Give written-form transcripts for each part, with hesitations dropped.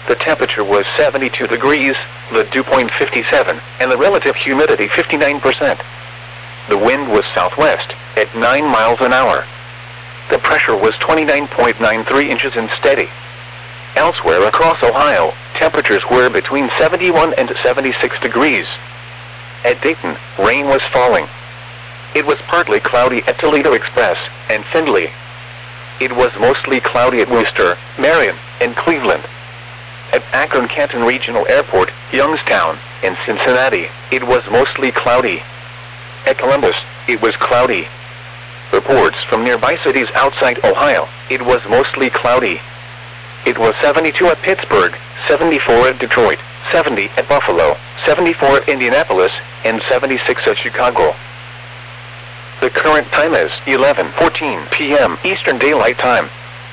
The temperature was 72 degrees, the dew point 57, and the relative humidity 59%. The wind was southwest, at 9 miles an hour. The pressure was 29.93 inches and steady. Elsewhere across Ohio, temperatures were between 71 and 76 degrees. At Dayton, rain was falling. It was partly cloudy at Toledo Express and Findlay. It was mostly cloudy at Worcester, Marion, and Cleveland. At Akron-Canton Regional Airport, Youngstown, and Cincinnati, it was mostly cloudy. At Columbus, it was cloudy. Reports from nearby cities outside Ohio, it was mostly cloudy. It was 72 at Pittsburgh, 74 at Detroit, 70 at Buffalo, 74 at Indianapolis, and 76 at Chicago. The current time is 11:14 p.m. Eastern Daylight Time.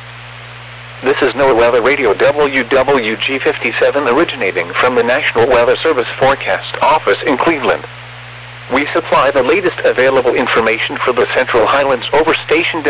This is NOAA Weather Radio WWG57 originating from the National Weather Service Forecast Office in Cleveland. We supply the latest available information for the Central Highlands over station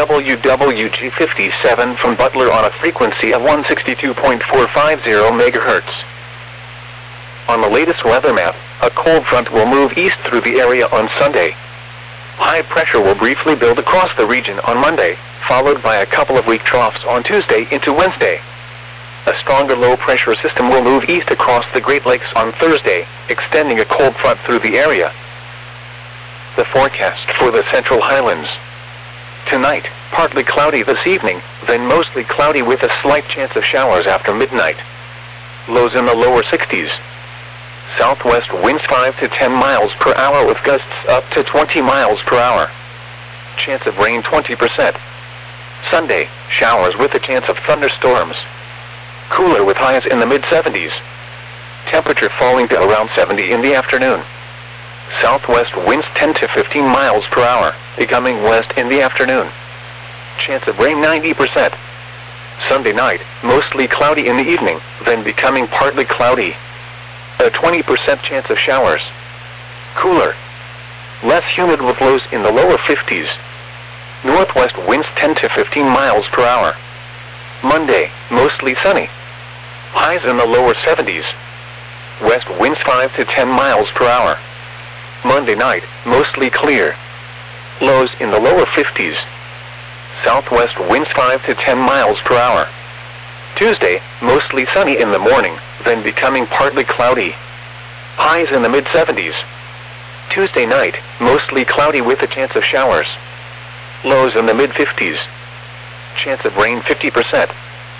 WWG57 from Butler on a frequency of 162.450 MHz. On the latest weather map, a cold front will move east through the area on Sunday. High pressure will briefly build across the region on Monday, followed by a couple of weak troughs on Tuesday into Wednesday. A stronger low-pressure system will move east across the Great Lakes on Thursday, extending a cold front through the area. The forecast for the Central Highlands. Tonight, partly cloudy this evening, then mostly cloudy with a slight chance of showers after midnight. Lows in the lower 60s. Southwest winds 5 to 10 miles per hour with gusts up to 20 miles per hour. Chance of rain 20%. Sunday, showers with a chance of thunderstorms. Cooler with highs in the mid-70s. Temperature falling to around 70 in the afternoon. Southwest winds 10 to 15 miles per hour, becoming west in the afternoon. Chance of rain 90%. Sunday night, mostly cloudy in the evening, then becoming partly cloudy. A 20% chance of showers. Cooler. Less humid with lows in the lower 50s. Northwest winds 10 to 15 miles per hour. Monday, mostly sunny. Highs in the lower 70s. West winds 5 to 10 miles per hour. Monday night, mostly clear. Lows in the lower 50s. Southwest winds 5 to 10 miles per hour. Tuesday, mostly sunny in the morning, then becoming partly cloudy. Highs in the mid-70s. Tuesday night, mostly cloudy with a chance of showers. Lows in the mid-50s. Chance of rain 50%.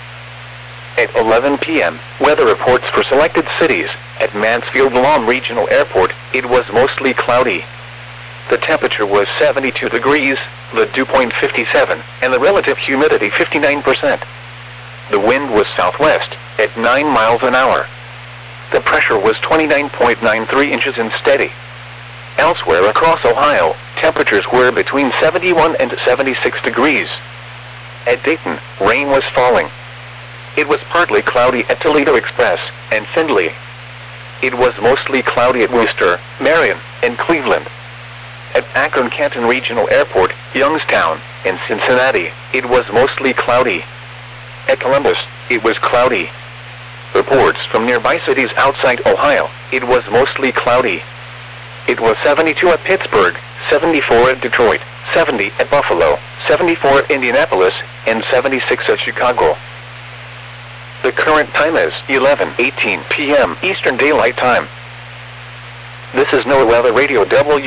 At 11 p.m., weather reports for selected cities. At Mansfield-Lom Regional Airport, it was mostly cloudy. The temperature was 72 degrees, the dew point 57, and the relative humidity 59%. The wind was southwest, at 9 miles an hour. The pressure was 29.93 inches and steady. Elsewhere across Ohio, temperatures were between 71 and 76 degrees. At Dayton, rain was falling. It was partly cloudy at Toledo Express and Findlay. It was mostly cloudy at Worcester, Marion, and Cleveland. At Akron-Canton Regional Airport, Youngstown, and Cincinnati, it was mostly cloudy. At Columbus, it was cloudy. Reports from nearby cities outside Ohio, it was mostly cloudy. It was 72 at Pittsburgh, 74 at Detroit, 70 at Buffalo, 74 at Indianapolis, and 76 at Chicago. The current time is 11:18 p.m. Eastern Daylight Time. This is NOAA Weather Radio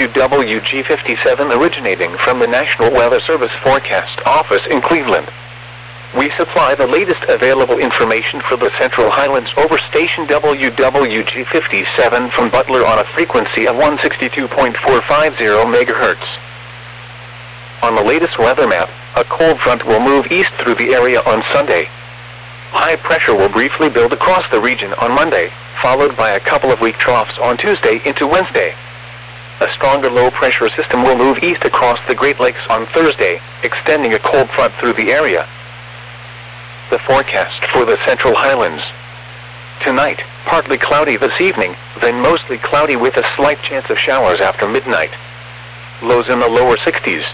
WWG57 originating from the National Weather Service Forecast Office in Cleveland. We supply the latest available information for the Central Highlands over station WWG57 from Butler on a frequency of 162.450 MHz. On the latest weather map, a cold front will move east through the area on Sunday. High pressure will briefly build across the region on Monday, followed by a couple of weak troughs on Tuesday into Wednesday. A stronger low-pressure system will move east across the Great Lakes on Thursday, extending a cold front through the area. The forecast for the Central Highlands. Tonight, partly cloudy this evening, then mostly cloudy with a slight chance of showers after midnight. Lows in the lower 60s.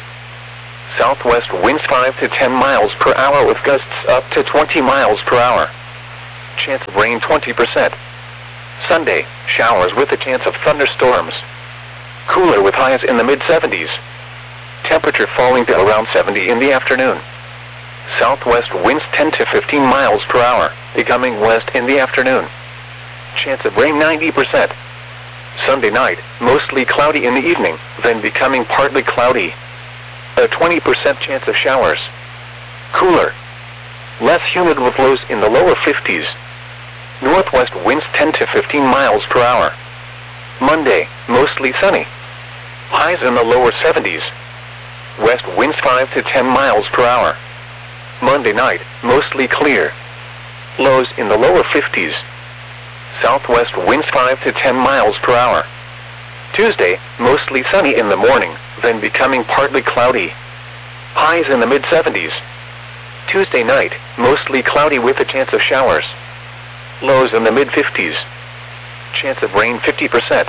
Southwest winds 5 to 10 miles per hour with gusts up to 20 miles per hour. Chance of rain 20%. Sunday, showers with a chance of thunderstorms. Cooler with highs in the mid-70s. Temperature falling to around 70 in the afternoon. Southwest winds 10 to 15 miles per hour, becoming west in the afternoon. Chance of rain 90%. Sunday night, mostly cloudy in the evening, then becoming partly cloudy. A 20% chance of showers. Cooler. Less humid with lows in the lower 50s. Northwest winds 10 to 15 miles per hour. Monday, mostly sunny. Highs in the lower 70s. West winds 5 to 10 miles per hour. Monday night, mostly clear. Lows in the lower 50s. Southwest winds 5 to 10 miles per hour. Tuesday, mostly sunny in the morning, then becoming partly cloudy. Highs in the mid-70s. Tuesday night, mostly cloudy with a chance of showers. Lows in the mid-50s. Chance of rain 50%.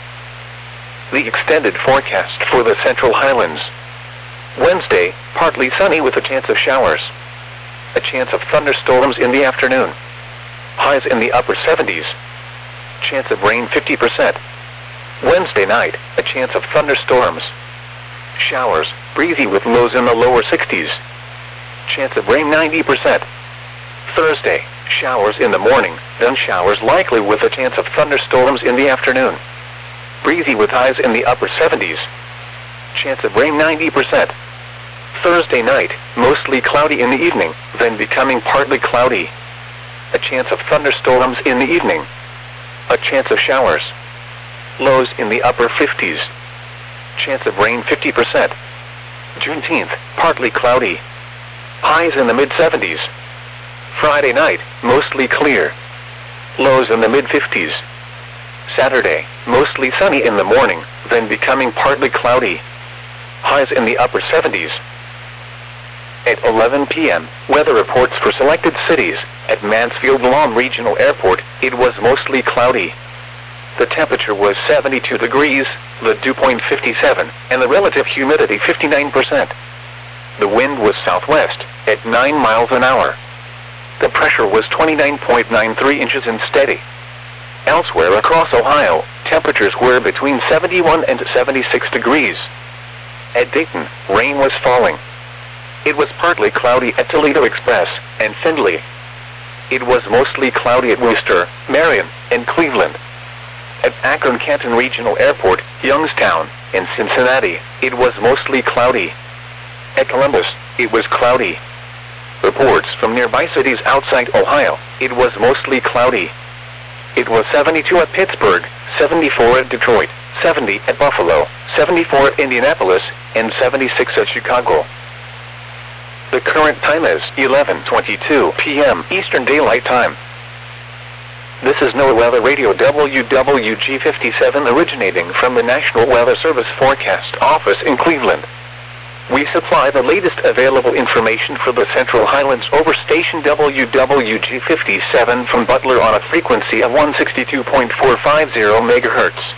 The extended forecast for the Central Highlands. Wednesday, partly sunny with a chance of showers. A chance of thunderstorms in the afternoon. Highs in the upper 70s. Chance of rain 50%. Wednesday night, a chance of thunderstorms. Showers, breezy with lows in the lower 60s. Chance of rain 90%. Thursday, showers in the morning, then showers likely with a chance of thunderstorms in the afternoon. Breezy with highs in the upper 70s. Chance of rain 90%. Thursday night, mostly cloudy in the evening, then becoming partly cloudy. A chance of thunderstorms in the evening. A chance of showers. Lows in the upper 50s. Chance of rain 50%. Juneteenth, partly cloudy. Highs in the mid-70s. Friday night, mostly clear. Lows in the mid-50s. Saturday, mostly sunny in the morning, then becoming partly cloudy. Highs in the upper 70s. At 11 p.m., weather reports for selected cities. At Mansfield Lawn Regional Airport, it was mostly cloudy. The temperature was 72 degrees, the dew point 57, and the relative humidity 59%. The wind was southwest, at 9 miles an hour. The pressure was 29.93 inches and steady. Elsewhere across Ohio, temperatures were between 71 and 76 degrees. At Dayton, rain was falling. It was partly cloudy at Toledo Express and Findlay. It was mostly cloudy at Worcester, Marion, and Cleveland. At Akron-Canton Regional Airport, Youngstown, and Cincinnati, it was mostly cloudy. At Columbus, it was cloudy. Reports from nearby cities outside Ohio, it was mostly cloudy. It was 72 at Pittsburgh, 74 at Detroit, 70 at Buffalo, 74 at Indianapolis, and 76 at Chicago. The current time is 11:22 p.m. Eastern Daylight Time. This is NOAA Weather Radio WWG57 originating from the National Weather Service Forecast Office in Cleveland. We supply the latest available information for the Central Highlands over station WWG57 from Butler on a frequency of 162.450 MHz.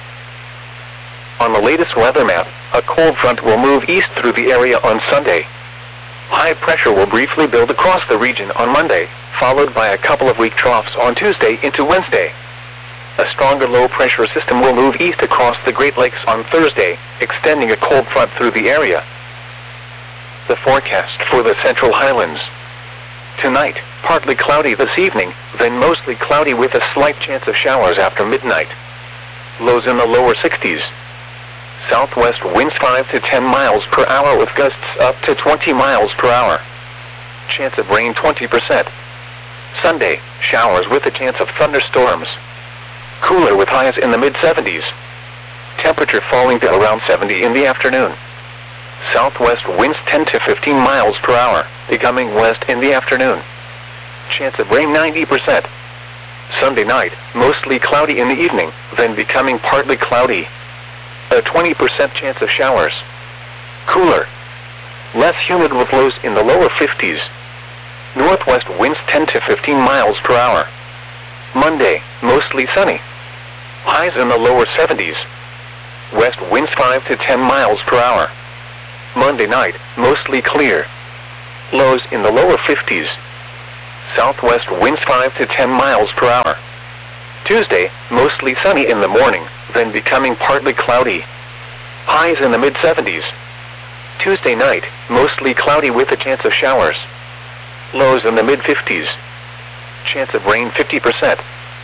On the latest weather map, a cold front will move east through the area on Sunday. High pressure will briefly build across the region on Monday, followed by a couple of weak troughs on Tuesday into Wednesday. A stronger low-pressure system will move east across the Great Lakes on Thursday, extending a cold front through the area. The forecast for the Central Highlands. Tonight, partly cloudy this evening, then mostly cloudy with a slight chance of showers after midnight. Lows in the lower 60s. Southwest winds 5 to 10 miles per hour with gusts up to 20 miles per hour. Chance of rain 20%. Sunday, showers with a chance of thunderstorms. Cooler with highs in the mid-70s. Temperature falling to around 70 in the afternoon. Southwest winds 10 to 15 miles per hour, becoming west in the afternoon. Chance of rain 90%. Sunday night, mostly cloudy in the evening, then becoming partly cloudy. A 20% chance of showers. Cooler. Less humid with lows in the lower 50s. Northwest winds 10 to 15 miles per hour. Monday, mostly sunny. Highs in the lower 70s. West winds 5 to 10 miles per hour. Monday night, mostly clear. Lows in the lower 50s. southwest winds 5 to 10 miles per hour. Tuesday, mostly sunny in the morning, then becoming partly cloudy. Highs in the mid-70s. Tuesday night, mostly cloudy with a chance of showers. Lows in the mid-50s. Chance of rain 50%.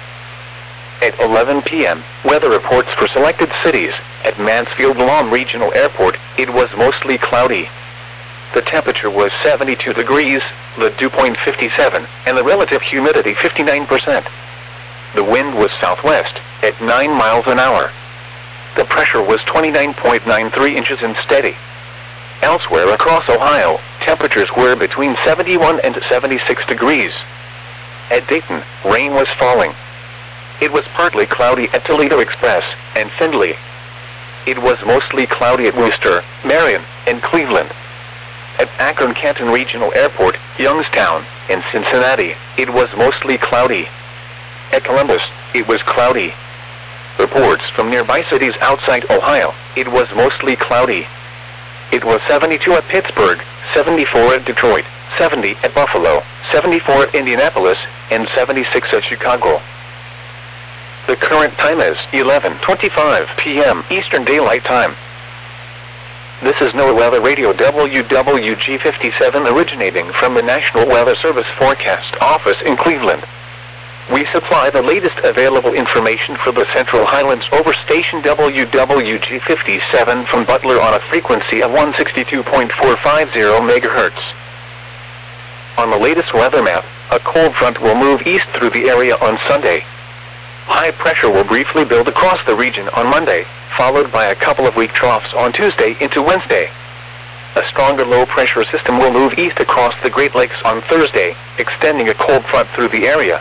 At 11 p.m., weather reports for selected cities. At Mansfield Guam Regional Airport, it was mostly cloudy. The temperature was 72 degrees, the dew point 57, and the relative humidity 59%. The wind was southwest, at 9 miles an hour. The pressure was 29.93 inches and steady. Elsewhere across Ohio, temperatures were between 71 and 76 degrees. At Dayton, rain was falling. It was partly cloudy at Toledo Express and Findlay. It was mostly cloudy at Worcester, Marion, and Cleveland. At Akron-Canton Regional Airport, Youngstown, and Cincinnati, it was mostly cloudy. At Columbus, it was cloudy. Reports from nearby cities outside Ohio, it was mostly cloudy. It was 72 at Pittsburgh, 74 at Detroit, 70 at Buffalo, 74 at Indianapolis, and 76 at Chicago. The current time is 11:25 p.m. Eastern Daylight Time. This is NOAA Weather Radio WWG57 originating from the National Weather Service Forecast Office in Cleveland. We supply the latest available information for the Central Highlands over station WWG57 from Butler on a frequency of 162.450 MHz. On the latest weather map, a cold front will move east through the area on Sunday. High pressure will briefly build across the region on Monday, followed by a couple of weak troughs on Tuesday into Wednesday. A stronger low-pressure system will move east across the Great Lakes on Thursday, extending a cold front through the area.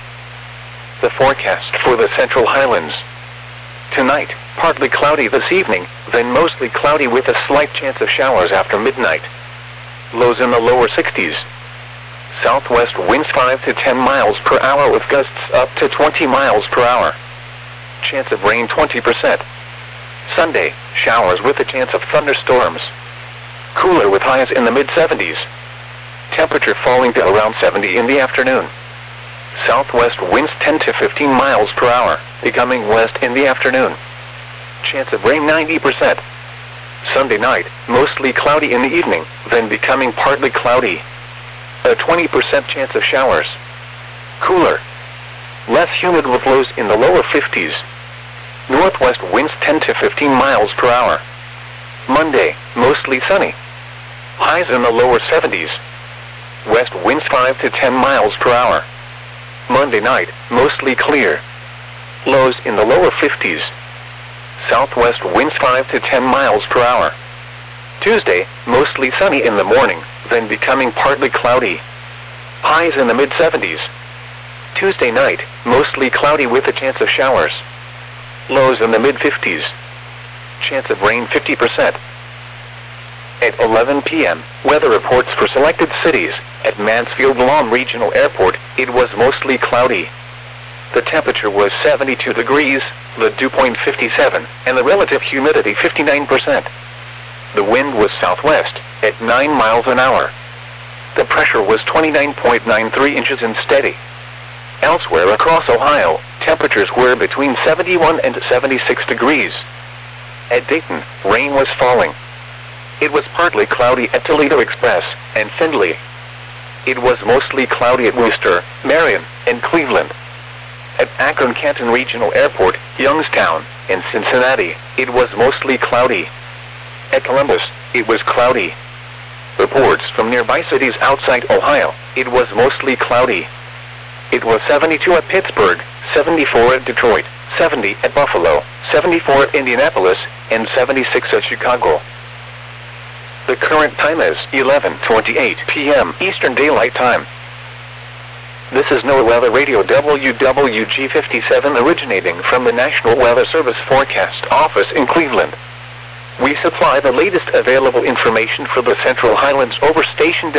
The forecast for the Central Highlands. Tonight, partly cloudy this evening, then mostly cloudy with a slight chance of showers after midnight. Lows in the lower 60s. Southwest winds 5 to 10 miles per hour with gusts up to 20 miles per hour. Chance of rain 20%. Sunday, showers with a chance of thunderstorms. Cooler with highs in the mid-70s. Temperature falling to around 70 in the afternoon. Southwest winds 10 to 15 miles per hour, becoming west in the afternoon. Chance of rain 90%. Sunday night, mostly cloudy in the evening, then becoming partly cloudy. A 20% chance of showers. Cooler. Less humid with lows in the lower 50s. Northwest winds 10 to 15 miles per hour. Monday, mostly sunny. Highs in the lower 70s. West winds 5 to 10 miles per hour. Monday night, mostly clear. Lows in the lower 50s. Southwest winds 5 to 10 miles per hour. Tuesday, mostly sunny in the morning, then becoming partly cloudy. Highs in the mid-70s. Tuesday night, mostly cloudy with a chance of showers. Lows in the mid-50s. Chance of rain 50%. At 11 p.m., weather reports for selected cities. At Mansfield Guam Regional Airport, it was mostly cloudy. The temperature was 72 degrees, the dew point 57, and the relative humidity 59%. The wind was southwest, at 9 miles an hour. The pressure was 29.93 inches and steady. Elsewhere across Ohio, temperatures were between 71 and 76 degrees. At Dayton, rain was falling. It was partly cloudy at Toledo Express and Findlay. It was mostly cloudy at Worcester, Marion, and Cleveland. At Akron-Canton Regional Airport, Youngstown, and Cincinnati, it was mostly cloudy. At Columbus, it was cloudy. Reports from nearby cities outside Ohio, it was mostly cloudy. It was 72 at Pittsburgh, 74 at Detroit, 70 at Buffalo, 74 at Indianapolis, and 76 at Chicago. The current time is 11:28 p.m. Eastern Daylight Time. This is NOAA Weather Radio WWG57 originating from the National Weather Service Forecast Office in Cleveland. We supply the latest available information for the Central Highlands over station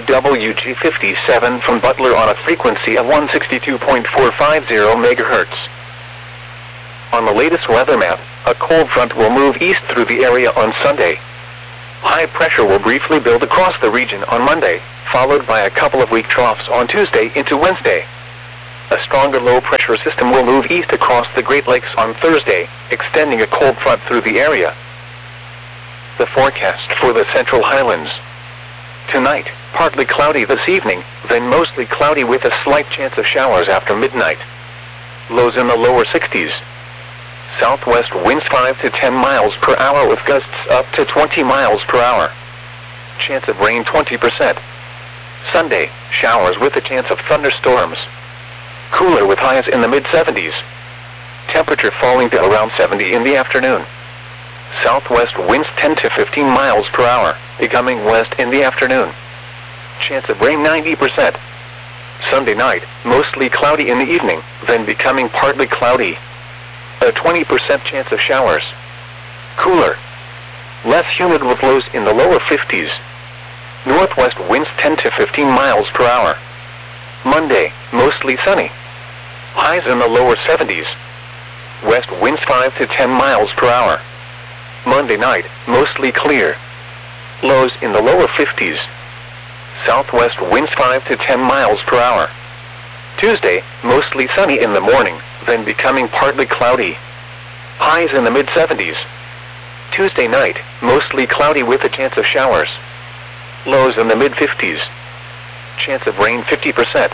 WWG57 from Butler on a frequency of 162.450 MHz. On the latest weather map, a cold front will move east through the area on Sunday. High pressure will briefly build across the region on Monday, followed by a couple of weak troughs on Tuesday into Wednesday. A stronger low-pressure system will move east across the Great Lakes on Thursday, extending a cold front through the area. The forecast for the Central Highlands. Tonight, partly cloudy this evening, then mostly cloudy with a slight chance of showers after midnight. Lows in the lower 60s. Southwest winds 5 to 10 miles per hour with gusts up to 20 miles per hour. Chance of rain 20%. Sunday, showers with a chance of thunderstorms. Cooler with highs in the mid-70s. Temperature falling to around 70 in the afternoon. Southwest winds 10 to 15 miles per hour, becoming west in the afternoon. Chance of rain 90%. Sunday night, mostly cloudy in the evening, then becoming partly cloudy. A 20% chance of showers. Cooler. Less humid with lows in the lower 50s. Northwest winds 10 to 15 miles per hour. Monday, mostly sunny. Highs in the lower 70s. West winds 5 to 10 miles per hour. Monday night, mostly clear. Lows in the lower 50s. Southwest winds 5 to 10 miles per hour. Tuesday, mostly sunny in the morning, then becoming partly cloudy. Highs in the mid-70s. Tuesday night, mostly cloudy with a chance of showers. Lows in the mid-50s. Chance of rain 50%.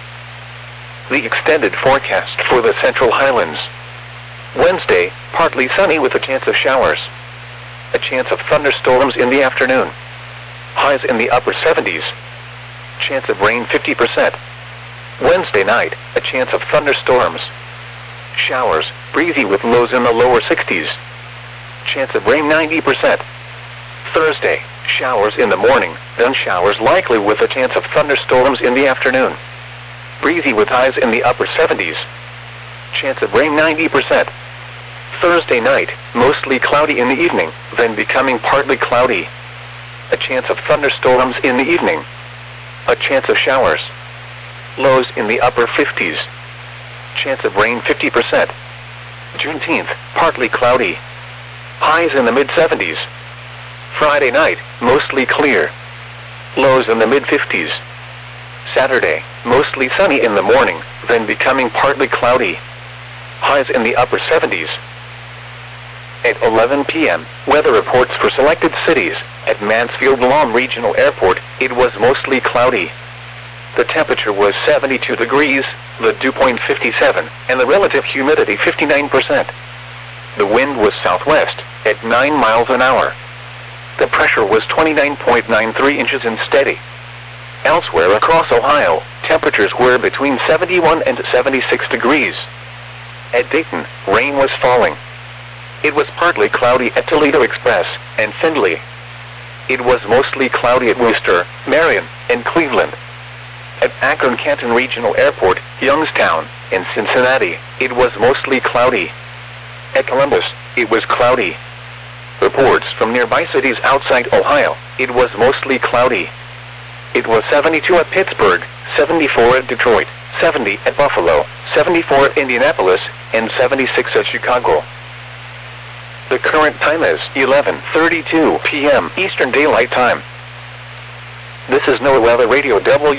The extended forecast for the Central Highlands. Wednesday, partly sunny with a chance of showers. A chance of thunderstorms in the afternoon. Highs in the upper 70s. Chance of rain 50%. Wednesday night, a chance of thunderstorms. Showers, breezy with lows in the lower 60s. Chance of rain 90%. Thursday, showers in the morning, then showers likely with a chance of thunderstorms in the afternoon. Breezy with highs in the upper 70s. Chance of rain 90%. Thursday night, mostly cloudy in the evening, then becoming partly cloudy. A chance of thunderstorms in the evening. A chance of showers. Lows in the upper 50s. Chance of rain 50%. Juneteenth, partly cloudy. Highs in the mid-70s. Friday night, mostly clear. Lows in the mid-50s. Saturday, mostly sunny in the morning, then becoming partly cloudy. Highs in the upper 70s. At 11 p.m., weather reports for selected cities. At Mansfield Lawn Regional Airport, it was mostly cloudy. The temperature was 72 degrees, the dew point 57, and the relative humidity 59%. The wind was southwest, at 9 miles an hour. The pressure was 29.93 inches and steady. Elsewhere across Ohio, temperatures were between 71 and 76 degrees. At Dayton, rain was falling. It was partly cloudy at Toledo Express and Findlay. It was mostly cloudy at Worcester, Marion, and Cleveland. At Akron-Canton Regional Airport, Youngstown, and Cincinnati, it was mostly cloudy. At Columbus, it was cloudy. Reports from nearby cities outside Ohio, it was mostly cloudy. It was 72 at Pittsburgh, 74 at Detroit, 70 at Buffalo, 74 at Indianapolis, and 76 at Chicago. The current time is 11:32 p.m. Eastern Daylight Time. This is NOAA Weather Radio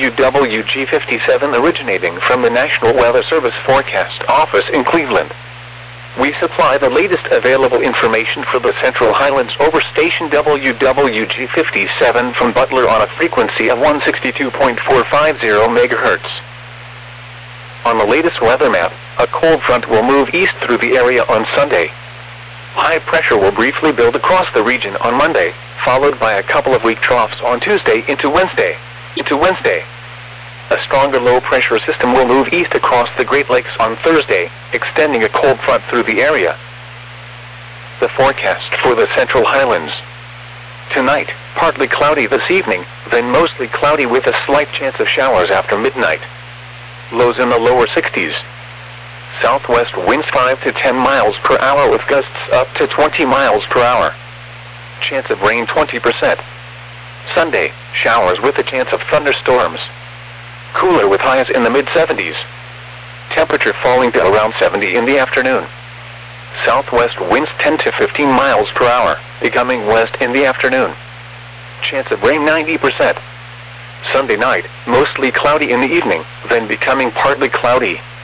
WWG57 originating from the National Weather Service Forecast Office in Cleveland. We supply the latest available information for the Central Highlands over station WWG57 from Butler on a frequency of 162.450 MHz. On the latest weather map, a cold front will move east through the area on Sunday. High pressure will briefly build across the region on Monday, followed by a couple of weak troughs on Tuesday into Wednesday. A stronger low-pressure system will move east across the Great Lakes on Thursday, extending a cold front through the area. The forecast for the Central Highlands. Tonight, partly cloudy this evening, then mostly cloudy with a slight chance of showers after midnight. Lows in the lower 60s. Southwest winds 5 to 10 miles per hour with gusts up to 20 miles per hour. Chance of rain 20%. Sunday, showers with a chance of thunderstorms. Cooler with highs in the mid-70s. Temperature falling to around 70 in the afternoon. Southwest winds 10 to 15 miles per hour, becoming west in the afternoon. Chance of rain 90%. Sunday night, mostly cloudy in the evening, then becoming partly cloudy.